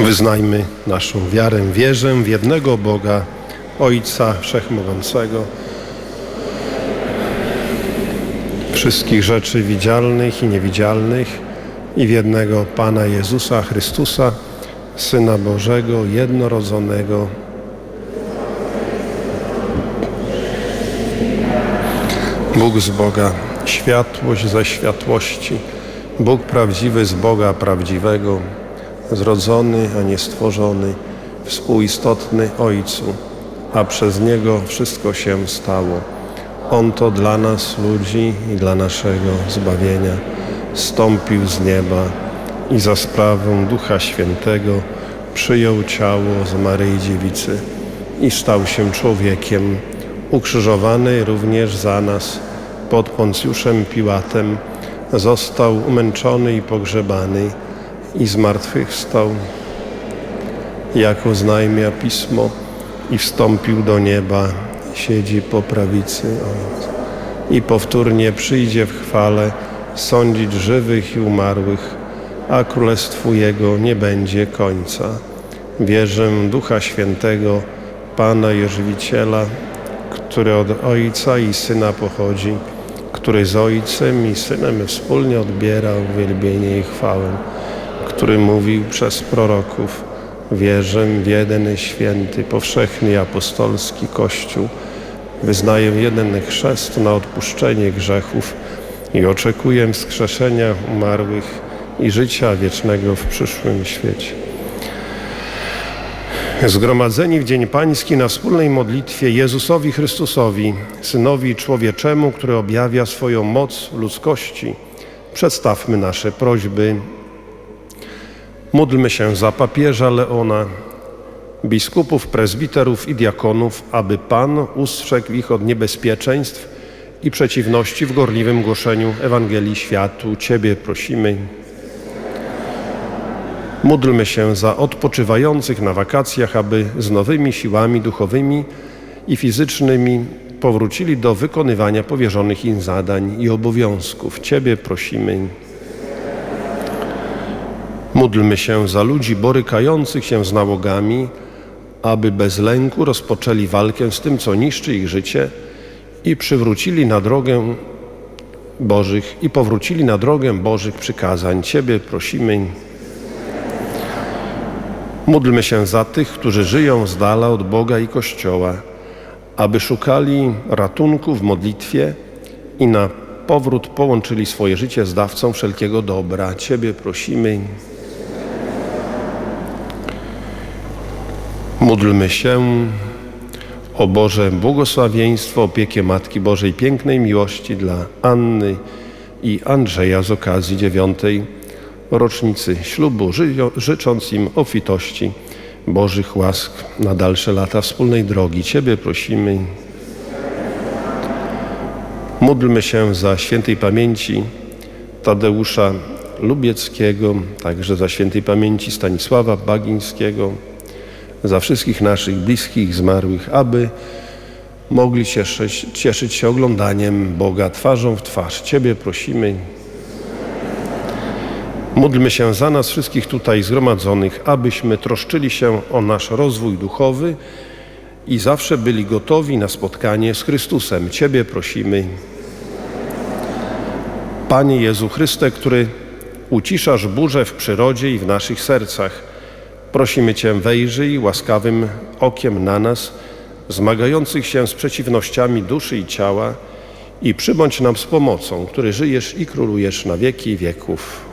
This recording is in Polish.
Wyznajmy naszą wiarę. Wierzę w jednego Boga, Ojca Wszechmogącego, wszystkich rzeczy widzialnych i niewidzialnych, i w jednego Pana Jezusa Chrystusa, Syna Bożego, jednorodzonego, Bóg z Boga, światłość ze światłości, Bóg prawdziwy z Boga prawdziwego, zrodzony, a nie stworzony, współistotny Ojcu, a przez Niego wszystko się stało. On to dla nas, ludzi, i dla naszego zbawienia zstąpił z nieba i za sprawą Ducha Świętego przyjął ciało z Maryi Dziewicy i stał się człowiekiem, ukrzyżowany również za nas pod Poncjuszem Piłatem, został umęczony i pogrzebany i zmartwychwstał, jak oznajmia Pismo, i wstąpił do nieba, siedzi po prawicy Ojca i powtórnie przyjdzie w chwale sądzić żywych i umarłych, a królestwu Jego nie będzie końca. Wierzę w Ducha Świętego, Pana i Żywiciela, który od Ojca i Syna pochodzi, który z Ojcem i Synem wspólnie odbiera uwielbienie i chwałę, który mówił przez proroków: wierzę w jeden święty, powszechny i apostolski Kościół, wyznaję jeden chrzest na odpuszczenie grzechów i oczekuję wskrzeszenia umarłych i życia wiecznego w przyszłym świecie. Zgromadzeni w Dzień Pański na wspólnej modlitwie Jezusowi Chrystusowi, Synowi Człowieczemu, który objawia swoją moc w ludzkości, przedstawmy nasze prośby. Módlmy się za papieża Leona, biskupów, prezbiterów i diakonów, aby Pan ustrzegł ich od niebezpieczeństw i przeciwności w gorliwym głoszeniu Ewangelii światu. Ciebie prosimy. Módlmy się za odpoczywających na wakacjach, aby z nowymi siłami duchowymi i fizycznymi powrócili do wykonywania powierzonych im zadań i obowiązków. Ciebie prosimy. Módlmy się za ludzi borykających się z nałogami, aby bez lęku rozpoczęli walkę z tym, co niszczy ich życie, i powrócili na drogę Bożych przykazań. Ciebie prosimy. Módlmy się za tych, którzy żyją z dala od Boga i Kościoła, aby szukali ratunku w modlitwie i na powrót połączyli swoje życie z dawcą wszelkiego dobra. Ciebie prosimy. Módlmy się o Boże błogosławieństwo, opiekę Matki Bożej pięknej miłości dla Anny i Andrzeja z okazji 9. rocznicy ślubu, życząc im obfitości Bożych łask na dalsze lata wspólnej drogi. Ciebie prosimy. Módlmy się za świętej pamięci Tadeusza Lubieckiego, także za świętej pamięci Stanisława Bagińskiego, za wszystkich naszych bliskich zmarłych, aby mogli cieszyć się oglądaniem Boga twarzą w twarz. Ciebie prosimy. Módlmy się za nas wszystkich tutaj zgromadzonych, abyśmy troszczyli się o nasz rozwój duchowy i zawsze byli gotowi na spotkanie z Chrystusem. Ciebie prosimy. Panie Jezu Chryste, który uciszasz burzę w przyrodzie i w naszych sercach, prosimy Cię, wejrzyj łaskawym okiem na nas, zmagających się z przeciwnościami duszy i ciała, i przybądź nam z pomocą, który żyjesz i królujesz na wieki wieków.